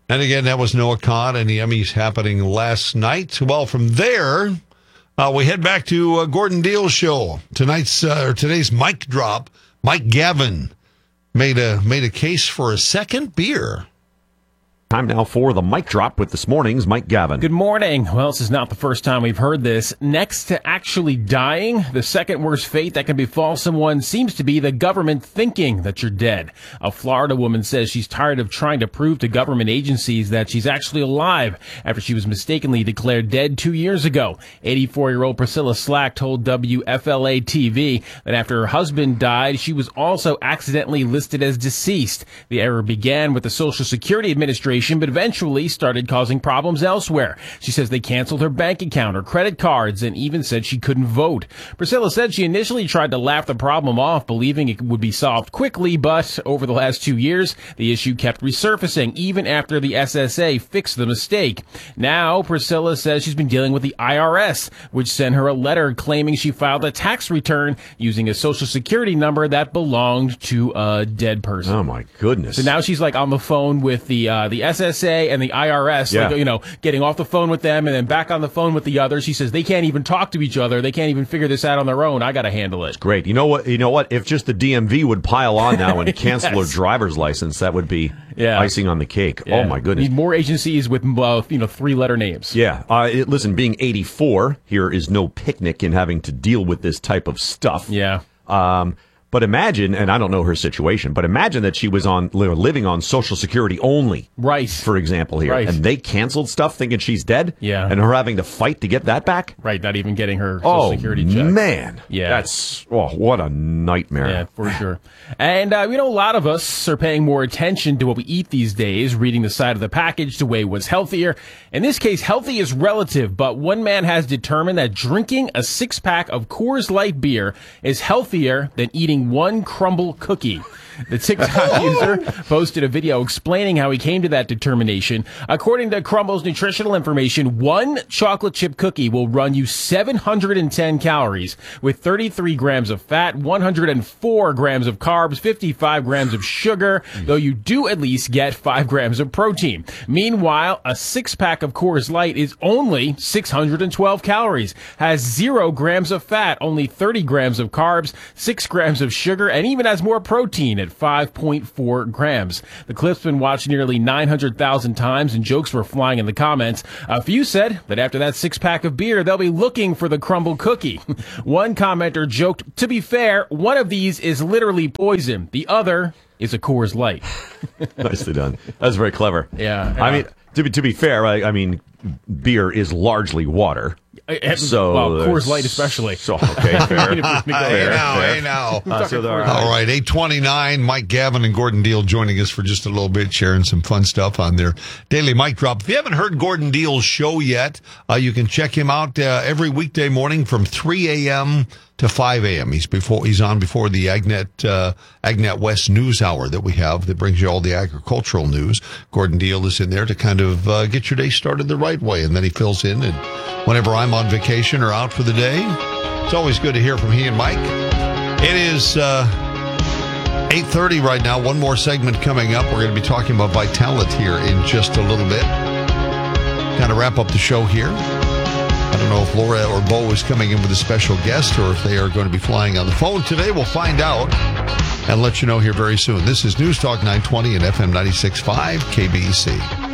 And again, that was Noah Kahn and the Emmys happening last night. Well, from there, we head back to Gordon Deal's show. Today's mic drop. Mike Gavin made a case for a second beer. Time now for the mic drop with this morning's Mike Gavin. Good morning. Well, this is not the first time we've heard this. Next to actually dying, the second worst fate that can befall someone seems to be the government thinking that you're dead. A Florida woman says she's tired of trying to prove to government agencies that she's actually alive after she was mistakenly declared dead 2 years ago. 84-year-old Priscilla Slack told WFLA-TV that after her husband died, she was also accidentally listed as deceased. The error began with the Social Security Administration, but eventually started causing problems elsewhere. She says they canceled her bank account, her credit cards, and even said she couldn't vote. Priscilla said she initially tried to laugh the problem off, believing it would be solved quickly, but over the last 2 years, the issue kept resurfacing, even after the SSA fixed the mistake. Now, Priscilla says she's been dealing with the IRS, which sent her a letter claiming she filed a tax return using a Social Security number that belonged to a dead person. Oh, my goodness. So now she's like on the phone with the SSA and the IRS, getting off the phone with them and then back on the phone with the others. She says they can't even talk to each other. They can't even figure this out on their own. I got to handle it. Great. You know what? If just the DMV would pile on now and cancel her driver's license, that would be icing on the cake. Yeah. Oh, my goodness. Need more agencies with, three-letter names. Yeah. Listen, being 84 here is no picnic in having to deal with this type of stuff. Yeah. But imagine, and I don't know her situation, but imagine that she was living on Social Security only. Right. For example here. Right. And they canceled stuff thinking she's dead. Yeah. And her having to fight to get that back. Right. Not even getting her Social Security check. Oh, man. Yeah. What a nightmare. Yeah, for sure. And, a lot of us are paying more attention to what we eat these days, reading the side of the package to weigh what's healthier. In this case, healthy is relative, but one man has determined that drinking a 6-pack of Coors Light beer is healthier than eating one crumble cookie. The TikTok user posted a video explaining how he came to that determination. According to Crumble's nutritional information, one chocolate chip cookie will run you 710 calories with 33 grams of fat, 104 grams of carbs, 55 grams of sugar, though you do at least get 5 grams of protein. Meanwhile, a 6-pack of Coors Light is only 612 calories, has 0 grams of fat, only 30 grams of carbs, 6 grams of sugar, and even has more protein at 5.4 grams. The clip's been watched nearly 900,000 times, and jokes were flying in the comments. A few said that after that 6-pack of beer, they'll be looking for the crumble cookie. One commenter joked, "To be fair, one of these is literally poison. The other is a Coors Light." Nicely done. That's very clever. Yeah. I mean, to be fair, beer is largely water. Coors Light especially. So, okay, fair. Hey now. All right, 8:29. Mike Gavin and Gordon Deal joining us for just a little bit, sharing some fun stuff on their daily mic drop. If you haven't heard Gordon Deal's show yet, you can check him out every weekday morning from 3 a.m. to 5 a.m. He's on before the Agnet West News Hour that we have that brings you all the agricultural news. Gordon Deal is in there to kind of get your day started the right way, and then he fills in. And whenever I'm on vacation or out for the day, it's always good to hear from he and Mike. It is 8:30 right now. One more segment coming up. We're going to be talking about Vitalit here in just a little bit. Kind of wrap up the show here. I don't know if Laura or Bo is coming in with a special guest or if they are going to be flying on the phone today. We'll find out and let you know here very soon. This is News Talk 920 and FM 96.5 KBEC.